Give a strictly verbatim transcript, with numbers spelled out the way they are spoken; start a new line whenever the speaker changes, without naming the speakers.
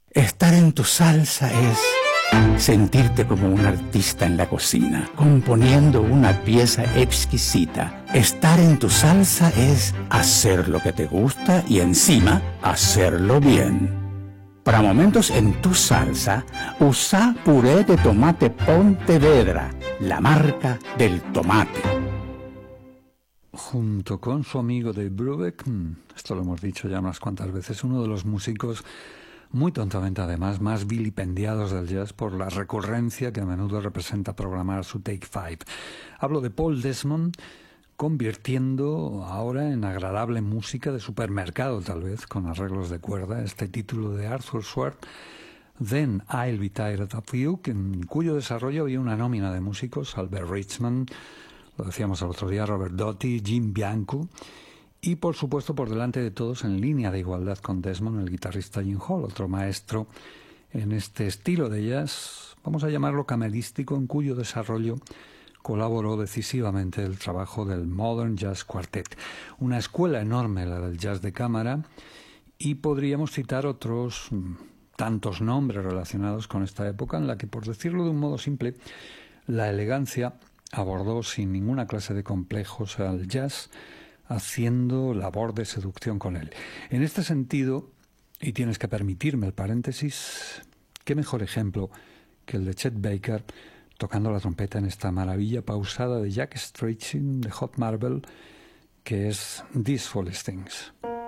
Estar en tu salsa es sentirte como un artista en la cocina, componiendo una pieza exquisita. Estar en tu salsa es hacer lo que te gusta y encima hacerlo bien. Para momentos en tu salsa, usa puré de tomate Pontevedra, la marca del tomate.
Junto con su amigo Dave Brubeck, esto lo hemos dicho ya unas cuantas veces, uno de los músicos muy tontamente además más vilipendiados del jazz por la recurrencia que a menudo representa programar su Take Five. Hablo de Paul Desmond, convirtiendo ahora en agradable música de supermercado, tal vez, con arreglos de cuerda, este título de Arthur Schwartz, Then I'll Be Tired of You, en cuyo desarrollo había una nómina de músicos: Albert Richman, lo decíamos el otro día, Robert Doty, Jim Bianco, y por supuesto por delante de todos, en línea de igualdad con Desmond, el guitarrista Jim Hall, otro maestro en este estilo de jazz, vamos a llamarlo camerístico, en cuyo desarrollo colaboró decisivamente el trabajo del Modern Jazz Quartet, una escuela enorme la del jazz de cámara, y podríamos citar otros tantos nombres relacionados con esta época en la que, por decirlo de un modo simple, la elegancia abordó sin ninguna clase de complejos al jazz, haciendo labor de seducción con él. En este sentido, y tienes que permitirme el paréntesis, qué mejor ejemplo que el de Chet Baker tocando la trompeta en esta maravilla pausada de Jack Stretchin de Hot Marble, que es These Foolish Things.